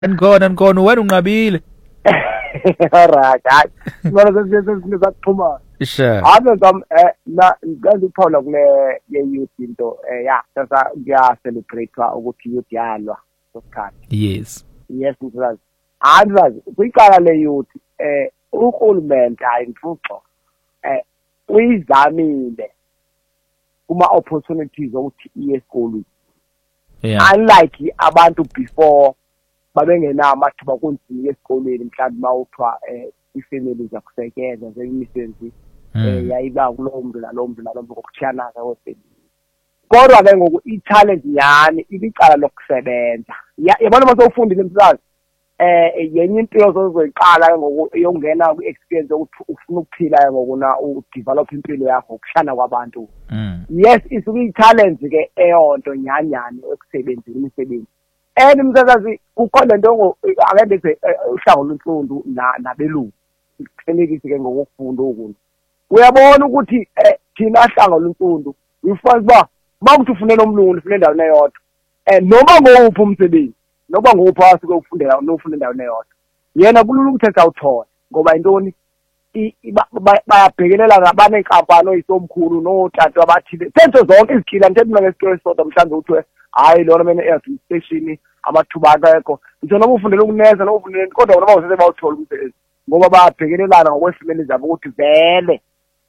Ngikona wena unqabile. Alright, hayi. Ngibona sesizakuphuma. Sure. Ave ngam ngazi uphawula kule ye-youth into sasa kuya celebrate ukuthi youth yalwa sosikhathi. Yes. Yes mfakazi. Anzazi kwicala le-youth urhulumente ayimfuxo uyizamile kuma opportunities ukuthi iye esikolweni. Yeah. Unlike abantu before babengenawo amathuba kunzima esikolweni mhlawumbe mawuthiwa ifamily zakusekeza zemisebenzi yayiba kulomntu nalomntu ngokuthiyana kwefamily. Kodwa ke ngoku i-challenge yani ibicala lokusebenza. Yabona mase ufundile mfakazi yenye impilo zozoyiqala ngoku yongena ku-experience ukuthi ufuna ukuphila ngokuna udevelop impilo yakho ukuhlana kwabantu. Yes, isuke i-challenge ke eyonto nyanyani ekusebenzini imisebenzi. Msakazi kukhona nto akade uhlango lwemfundo nabelungu kuqhelekise ke ngokufunda okunye. Uyabona ukuthi thina hlango lwemfundo uyifanele ba mawuthi ufunela umlungu ufuna endaweni eyodwa noma ngophi umsebenzi noba ngophi asuke ukufundela nofuna endaweni eyodwa yena kulula ukuthi awuthola ngoba intoni bayabhekelela nabane inkampani oyisomkhulu notata abathile senzo zonke izikila njengoba ngesikole sodwa mhlambe uthi hayi lona mina administration amathuba akekho ngisho noma ufundela ukuneza noma ufundela kodwa noma usese bawuthola umsebenzi ngoba bayabhekelelana ngokwefamily zabo ukuthi vele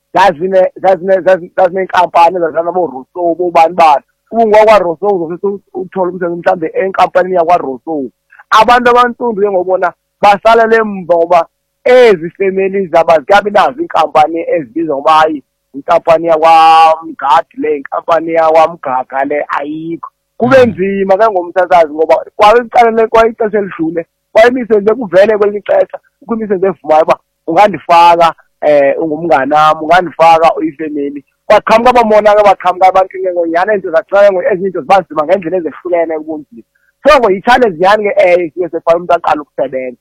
zazine inkampani ezazana bo Rousseau bobani ungwa Rousseau uzofisa uthola umsebenzi mhlambe enkampanini yakwa Rousseau. Abantu abansundu ke ngobona basalele emva ngoba ezifamily zabazikabi nazo inkampani ezibizwa ngoba hayi inkampani yakwamgadi le inkampani yakwamgaga le ayikho. Kube nzima ke ngomsasazi ngoba kwalicalele kwayixesha elidlule kwayimisebenzi ekuvele kwelinye ixesha ukumisebenzi evumayo ba ungandifaka ungumngane nami ungandifaka uyifamily kwaqhamuka abamona-ke baqhamuka abantu ngonyana into zaxayengo ezinye into zibanzima ngendlela ezehlukene kubunzima. So ngoyi-challenge yani-ke sike sefana umuntu aqala ukusebenza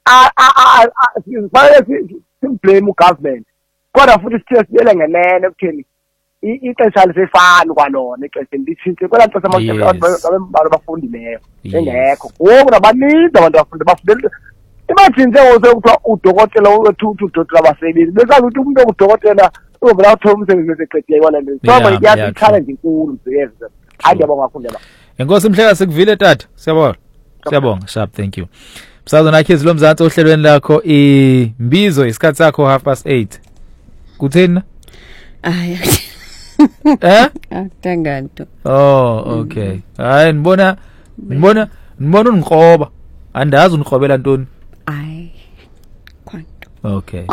sifanele simblame ugovernment kodwa futhi sithiye sibele ngenene ekutheni ixesha lisefani kwalona ixesha litshintshile kwela xesha abantu abafundileyo engekho ngoku nabaninzi abantu bafundela imagine njengosekuthiwa udokotela wethu udokotela abasebenzi besazi ukuthi umuntu okudokotela uzovela uthola umsebenzi beseqedile iwala nto so iyathi i-challenge inkulu yes hayi ngiyabonga kakhulu yaba enkosi Mhleka sikuvile tata siyabonga sharp thank you msazwe nakhizi lo Mzansi ohlelweni lakho imbizo isikhathi sakho 8:30 kutheni hayi Atanganto. Oh, okay. Hayi nibona unqoba. Andazi unqobela ntoni? Hayi. Kwanto. Okay.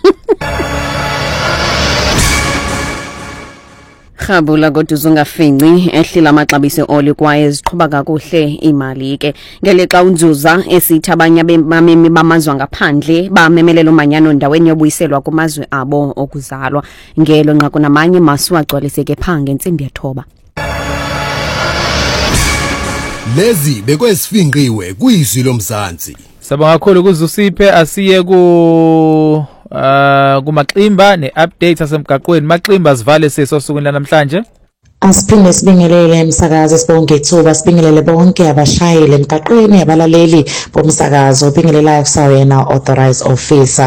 Khabula kodwa uzungafinci ehlila amaxabiso oli kwaye ziqhubha kakuhle imali ke ngelixa unzuza esithi abanye abemamemi bamazwe ngaphandle bamemelela umanyano ndaweni yobuyiselwa kumazwe abo okuzalwa ngelo nqaku namanye masiwagcwaliseke phange entsimbi yethoba. Lezi bekwesifinqiwe kuyizwi loMzansi. Sabonga kakhulu kuzusiphe asiye kumaximba ne-update asemgaqweni maximba sivale sesosukwini lanamhlanje. Asiphinde sibingelele emsakazo sibonke ithuba sibingelele bonke abashayeli emgaqweni abalaleli bomsakazo bingelelayo kusawena authorized officer